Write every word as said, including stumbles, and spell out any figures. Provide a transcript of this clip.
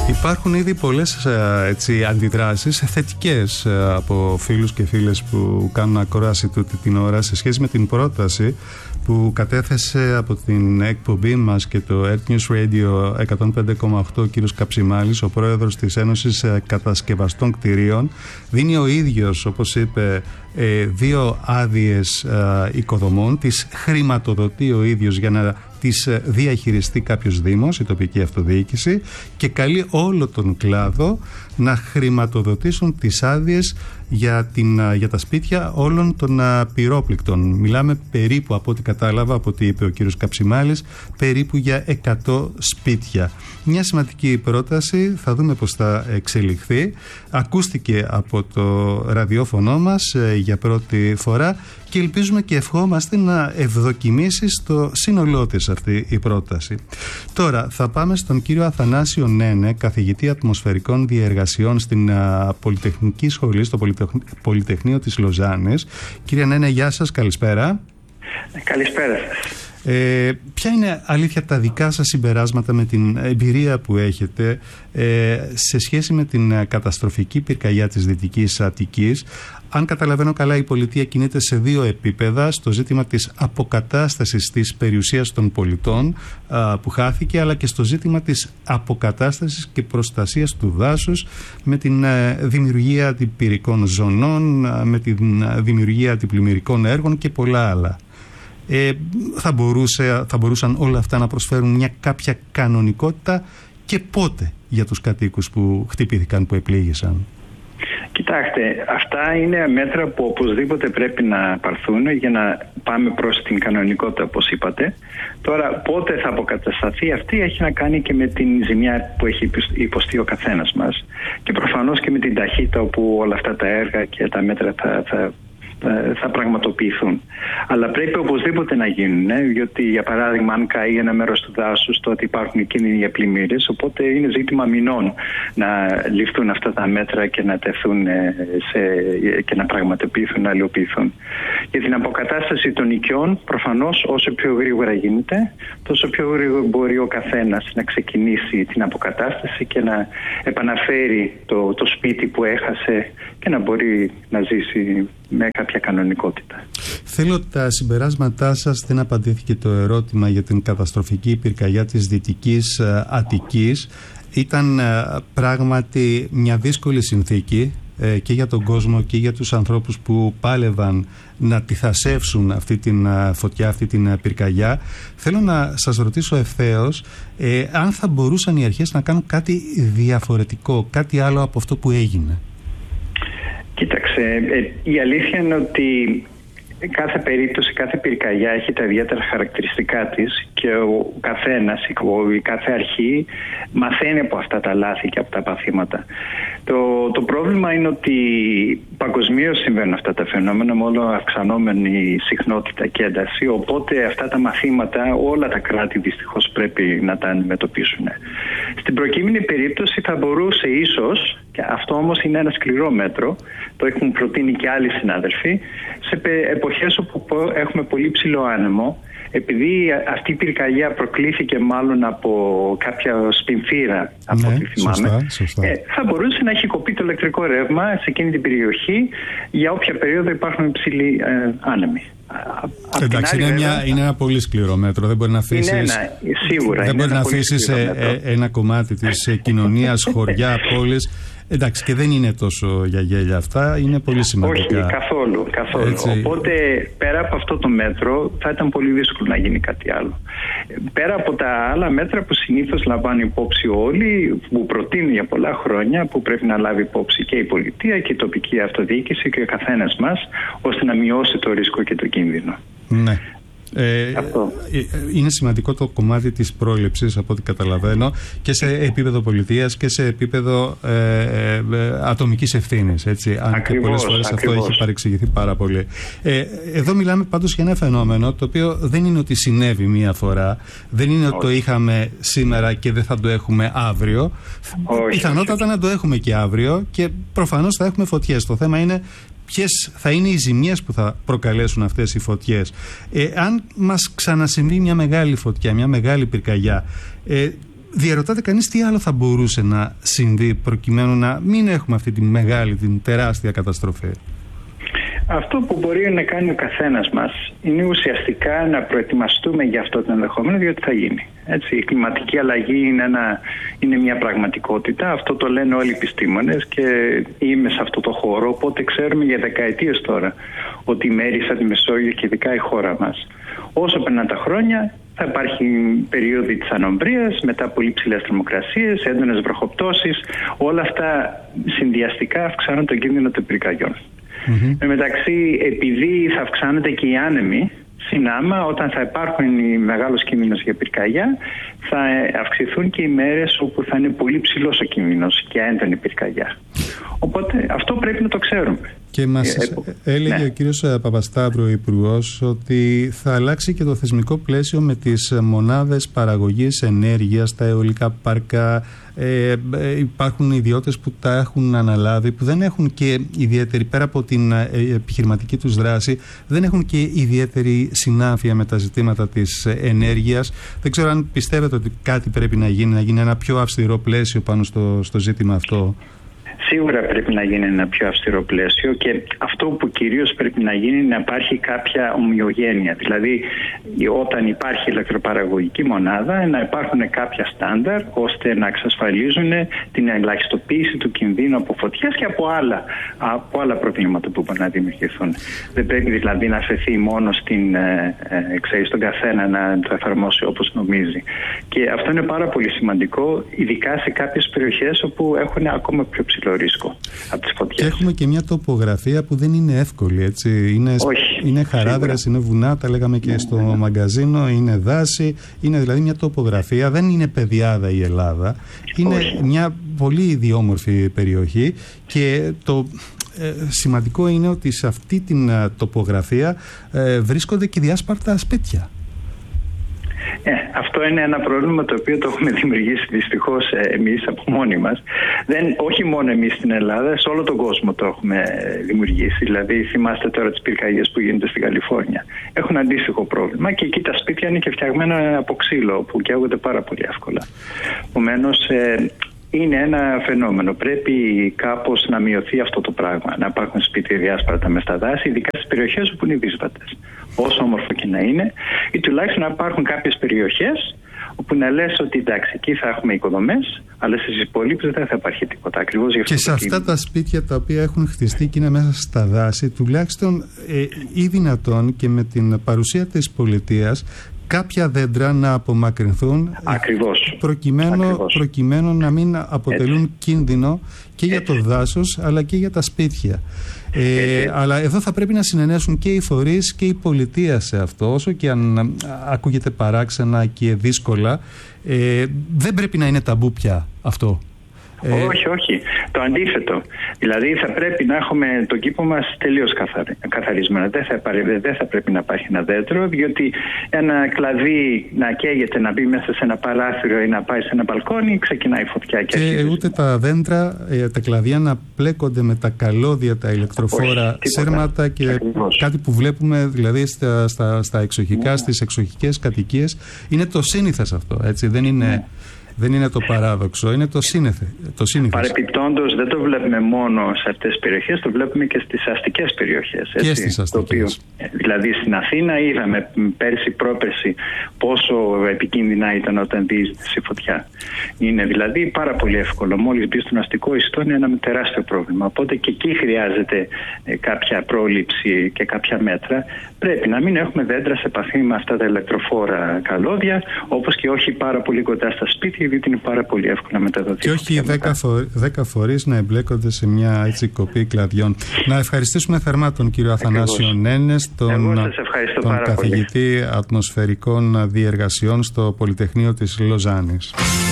Υπάρχουν ήδη πολλές έτσι, αντιδράσεις θετικές από φίλους και φίλες που κάνουν ακρόαση τούτη την ώρα σε σχέση με την πρόταση που κατέθεσε από την εκπομπή μας και το Earth News Radio εκατόν πέντε κόμμα οκτώ ο κύριος Καψιμάλης, ο πρόεδρος της Ένωσης Κατασκευαστών Κτηρίων. Δίνει ο ίδιος, όπως είπε, δύο άδειες οικοδομών, τις χρηματοδοτεί ο ίδιος για να τις διαχειριστεί κάποιος δήμος, η τοπική αυτοδιοίκηση, και καλεί όλο τον κλάδο να χρηματοδοτήσουν τις άδειες για, την, για τα σπίτια όλων των πυρόπληκτων. Μιλάμε περίπου, από ό,τι κατάλαβα, από ό,τι είπε ο κύριος Καψιμάλης, περίπου για εκατό σπίτια. Μια σημαντική πρόταση, θα δούμε πώς θα εξελιχθεί. Ακούστηκε από το ραδιόφωνο μας ε, για πρώτη φορά και ελπίζουμε και ευχόμαστε να ευδοκιμήσει στο σύνολό της αυτή η πρόταση. Τώρα θα πάμε στον κύριο Αθανάσιο Νένε, καθηγητή ατμοσφαιρικών διεργασιών στην α, Πολυτεχνική Σχολή, στο Πολυτεχ... Πολυτεχνείο της Λοζάνης. Κύριε Νένε, γεια σας, καλησπέρα. Καλησπέρα σας. Ε, ποια είναι, αλήθεια, τα δικά σας συμπεράσματα με την εμπειρία που έχετε ε, σε σχέση με την καταστροφική πυρκαγιά της Δυτικής Αττικής? Αν καταλαβαίνω καλά, η πολιτεία κινείται σε δύο επίπεδα, στο ζήτημα της αποκατάστασης της περιουσίας των πολιτών α, που χάθηκε, αλλά και στο ζήτημα της αποκατάστασης και προστασίας του δάσους με την α, δημιουργία αντιπυρικών ζωνών, α, με την α, δημιουργία αντιπλημμυρικών έργων και πολλά άλλα. Ε, θα, μπορούσε, θα μπορούσαν όλα αυτά να προσφέρουν μια κάποια κανονικότητα, και πότε για τους κατοίκους που χτυπήθηκαν, που επλήγησαν? Κοιτάξτε, αυτά είναι μέτρα που οπωσδήποτε πρέπει να πάρθουν για να πάμε προς την κανονικότητα, όπως είπατε. Τώρα, πότε θα αποκατασταθεί αυτή έχει να κάνει και με την ζημιά που έχει υποστεί ο καθένας μας και προφανώς και με την ταχύτητα όπου όλα αυτά τα έργα και τα μέτρα θα, θα θα πραγματοποιηθούν. Αλλά πρέπει οπωσδήποτε να γίνουν, ε, διότι για παράδειγμα αν καεί ένα μέρος του δάσους, τότε υπάρχουν κίνδυνοι για πλημμύρες, οπότε είναι ζήτημα μηνών να ληφθούν αυτά τα μέτρα και να τεθούν ε, σε, και να πραγματοποιηθούν, να αλλοιοποιηθούν. Για την αποκατάσταση των οικειών, προφανώς όσο πιο γρήγορα γίνεται, τόσο πιο γρήγορα μπορεί ο καθένας να ξεκινήσει την αποκατάσταση και να επαναφέρει το, το σπίτι που έχασε και να μπορεί να ζήσει με κάποια κανονικότητα. Θέλω τα συμπεράσματά σας. Δεν απαντήθηκε το ερώτημα για την καταστροφική πυρκαγιά της Δυτικής Αττικής. Ήταν πράγματι μια δύσκολη συνθήκη και για τον κόσμο και για τους ανθρώπους που πάλευαν να τυθασεύσουν αυτή την φωτιά, αυτή την πυρκαγιά. Θέλω να σας ρωτήσω ευθέως ε, αν θα μπορούσαν οι αρχές να κάνουν κάτι διαφορετικό, κάτι άλλο από αυτό που έγινε. Κοίταξε, ε, η αλήθεια είναι ότι κάθε περίπτωση, κάθε πυρκαγιά έχει τα ιδιαίτερα χαρακτηριστικά της και ο καθένας, η κάθε αρχή μαθαίνει από αυτά τα λάθη και από τα παθήματα. Το, το πρόβλημα είναι ότι παγκοσμίως συμβαίνουν αυτά τα φαινόμενα με όλο αυξανόμενη συχνότητα και ένταση, οπότε αυτά τα μαθήματα όλα τα κράτη δυστυχώς πρέπει να τα αντιμετωπίσουν. Στην προκείμενη περίπτωση θα μπορούσε ίσως, και αυτό όμως είναι ένα σκληρό μέτρο, το έχουν προτείνει και άλλοι συνάδελφοι, σε εποχές όπου έχουμε πολύ ψηλό άνεμο, επειδή αυτή η πυρκαγιά προκλήθηκε μάλλον από κάποια σπινθήρα, από ναι, ό,τι θυμάμαι, σωστά, σωστά. Ε, θα μπορούσε να έχει κοπεί το ηλεκτρικό ρεύμα σε εκείνη την περιοχή για όποια περίοδο υπάρχουν υψηλοί ε, άνεμοι. Εντάξει, είναι, μια, είναι ένα πολύ σκληρό μέτρο. Δεν μπορεί να αφήσεις, είναι ένα, σίγουρα, δεν είναι μπορεί ένα να αφήσεις ε, ε, ένα κομμάτι της κοινωνίας, χωριά, πόλεις. Εντάξει, και δεν είναι τόσο για γέλια αυτά, είναι πολύ σημαντικά. Όχι, καθόλου, καθόλου. Οπότε πέρα από αυτό το μέτρο θα ήταν πολύ δύσκολο να γίνει κάτι άλλο. Πέρα από τα άλλα μέτρα που συνήθως λαμβάνει υπόψη όλοι, που προτείνουν για πολλά χρόνια, που πρέπει να λάβει υπόψη και η πολιτεία και η τοπική αυτοδιοίκηση και ο καθένας μας, ώστε να μειώσει το ρίσκο και το κίνδυνο. Ναι. Ε, είναι σημαντικό το κομμάτι της πρόληψης, από ό,τι καταλαβαίνω, και σε επίπεδο πολιτείας και σε επίπεδο ε, ε, ατομικής ευθύνης, έτσι, αν ακριβώς, και πολλές φορές ακριβώς. Αυτό έχει παρεξηγηθεί πάρα πολύ. Ε, εδώ μιλάμε πάντως για ένα φαινόμενο το οποίο δεν είναι ότι συνέβη μία φορά, δεν είναι ότι το είχαμε σήμερα και δεν θα το έχουμε αύριο. Πιθανότατα να το έχουμε και αύριο και προφανώς θα έχουμε φωτιές. Το θέμα είναι ποιες θα είναι οι ζημίες που θα προκαλέσουν αυτές οι φωτιές. Ε, αν μας ξανασυμβεί μια μεγάλη φωτιά, μια μεγάλη πυρκαγιά, ε, διαρωτάται κανείς τι άλλο θα μπορούσε να συμβεί προκειμένου να μην έχουμε αυτή τη μεγάλη, την τεράστια καταστροφή. Αυτό που μπορεί να κάνει ο καθένας μας είναι ουσιαστικά να προετοιμαστούμε για αυτό το ενδεχόμενο, διότι θα γίνει. Έτσι, η κλιματική αλλαγή είναι, ένα, είναι μια πραγματικότητα. Αυτό το λένε όλοι οι επιστήμονες και είμαι σε αυτό το χώρο, οπότε ξέρουμε για δεκαετίες τώρα ότι η μέρη σαν τη Μεσόγειο και ειδικά η χώρα μας, όσο περνάνε τα χρόνια, θα υπάρχει περίοδοι της ανομβρίας, μετά πολύ ψηλές θερμοκρασίες, έντονες βροχοπτώσεις. Όλα αυτά συνδυαστικά αυξάνουν τον κίνδυνο των πυρκαγιών. Mm-hmm. Εν μεταξύ, επειδή θα αυξάνονται και οι άνεμοι, συνάμα, όταν θα υπάρχουν οι μεγάλος κίνδυνος για πυρκαγιά, θα αυξηθούν και οι μέρες όπου θα είναι πολύ ψηλός ο κίνδυνος για έντονη πυρκαγιά. Οπότε αυτό πρέπει να το ξέρουμε. Και μας ε, έλεγε ναι. ο κύριος Παπασταύρου, ο Υπουργός, ότι θα αλλάξει και το θεσμικό πλαίσιο με τις μονάδες παραγωγής ενέργειας, τα αιωλικά πάρκα. Ε, ε, υπάρχουν ιδιώτες που τα έχουν αναλάβει, που δεν έχουν και ιδιαίτερη, πέρα από την ε, επιχειρηματική τους δράση, δεν έχουν και ιδιαίτερη συνάφεια με τα ζητήματα της ενέργειας. Δεν ξέρω αν πιστεύετε ότι κάτι πρέπει να γίνει, να γίνει ένα πιο αυστηρό πλαίσιο πάνω στο, στο ζήτημα αυτό. Σίγουρα πρέπει να γίνει ένα πιο αυστηρό πλαίσιο και αυτό που κυρίως πρέπει να γίνει είναι να υπάρχει κάποια ομοιογένεια. Δηλαδή, όταν υπάρχει ηλεκτροπαραγωγική μονάδα, να υπάρχουν κάποια στάνταρ ώστε να εξασφαλίζουν την ελαχιστοποίηση του κινδύνου από φωτιές και από άλλα, από άλλα προβλήματα που μπορεί να δημιουργηθούν. Δεν πρέπει δηλαδή να αφαιθεί μόνο στην, ε, ε, στον καθένα να το εφαρμόσει όπως νομίζει. Και αυτό είναι πάρα πολύ σημαντικό, ειδικά σε κάποιες περιοχές όπου έχουν ακόμα πιο ψηλό ρίσκο από τις φωτιές. Και έχουμε και μια τοπογραφία που δεν είναι εύκολη, έτσι. Είναι, είναι χαράδρες, είναι βουνά, τα λέγαμε και ναι, στο ναι. μαγκαζίνο, είναι δάση, είναι δηλαδή μια τοπογραφία, δεν είναι πεδιάδα η Ελλάδα, είναι Όχι. μια πολύ ιδιόμορφη περιοχή και το ε, σημαντικό είναι ότι σε αυτή την uh, τοπογραφία ε, βρίσκονται και διάσπαρτα σπίτια. Ε, αυτό είναι ένα πρόβλημα το οποίο το έχουμε δημιουργήσει δυστυχώς εμείς από μόνοι μας. Δεν, όχι μόνο εμείς στην Ελλάδα, σε όλο τον κόσμο το έχουμε δημιουργήσει. Δηλαδή, θυμάστε τώρα τις πυρκαγιές που γίνονται στην Καλιφόρνια. Έχουν αντίστοιχο πρόβλημα και εκεί τα σπίτια είναι και φτιαγμένα από ξύλο που καίγονται πάρα πολύ εύκολα. Επομένως, ε, είναι ένα φαινόμενο. Πρέπει κάπως να μειωθεί αυτό το πράγμα. Να υπάρχουν σπίτια διάσπαρτα μες στα δάση, ειδικά στις περιοχές όπου είναι δύσβατες. Όσο όμορφο και να είναι, ή τουλάχιστον να υπάρχουν κάποιες περιοχές όπου να λες ότι εντάξει, εκεί θα έχουμε οικοδομές, αλλά στις υπόλοιπες δεν θα υπάρχει τίποτα. Ακριβώς γι' αυτό. Και σε αυτά κίνημα. Τα σπίτια τα οποία έχουν χτιστεί και είναι μέσα στα δάση, τουλάχιστον ε, ή δυνατόν και με την παρουσία της πολιτείας, κάποια δέντρα να απομακρυνθούν. Ακριβώς. Προκειμένου, Ακριβώς. προκειμένου να μην αποτελούν Έτσι. κίνδυνο και για Έτσι. το δάσος αλλά και για τα σπίτια. Ε, αλλά εδώ θα πρέπει να συνενέσουν και οι φορείς και η πολιτεία σε αυτό, όσο και αν ακούγεται παράξενα και δύσκολα. Ε, δεν πρέπει να είναι ταμπού πια αυτό. Όχι, όχι. Το αντίθετο. Δηλαδή θα πρέπει να έχουμε τον κήπο μας τελείως καθαρισμένο. Δεν θα, δεν θα πρέπει να υπάρχει ένα δέντρο, διότι ένα κλαδί να καίγεται, να μπει μέσα σε ένα παράθυρο ή να πάει σε ένα μπαλκόνι, ξεκινάει η φωτιά. Και, και ούτε τα δέντρα, τα κλαδιά να πλέκονται με τα καλώδια, τα ηλεκτροφόρα όχι, σέρματα και Ακριβώς. κάτι που βλέπουμε δηλαδή στα, στα, στα εξοχικά, mm. στις εξοχικές κατοικίες. Είναι το σύνηθες αυτό, έτσι. Δεν είναι... Mm. Δεν είναι το παράδοξο, είναι το σύνηθε. Παρεπιπτόντως δεν το βλέπουμε μόνο σε αυτές τις περιοχές, το βλέπουμε και στις αστικές περιοχές. Έτσι, και στις αστικές. Το οποίο, δηλαδή στην Αθήνα είδαμε πέρσι πρόπερσι πόσο επικίνδυνα ήταν όταν διείσδησε η φωτιά. Είναι δηλαδή πάρα πολύ εύκολο. Μόλις μπει στον αστικό ιστό είναι ένα τεράστιο πρόβλημα. Οπότε και εκεί χρειάζεται κάποια πρόληψη και κάποια μέτρα. Πρέπει να μην έχουμε δέντρα σε επαφή με αυτά τα ηλεκτροφόρα καλώδια, όπως και όχι πάρα πολύ κοντά στα σπίτια, γιατί είναι πάρα πολύ εύκολο να μεταδοθεί. Και όχι δέκα φορείς να εμπλέκονται σε μια έτσι κοπή κλαδιών. Να ευχαριστήσουμε θερμά τον κύριο Αθανάσιο Νένες, τον, τον καθηγητή ατμοσφαιρικών διεργασιών στο Πολυτεχνείο της Λοζάνης.